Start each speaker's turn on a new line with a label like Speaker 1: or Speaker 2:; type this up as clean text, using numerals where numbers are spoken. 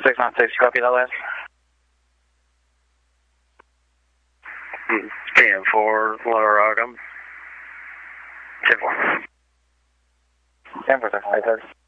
Speaker 1: 696, copy that last.
Speaker 2: 10-4, Little Rock, 10-4.
Speaker 1: 10-4, 530.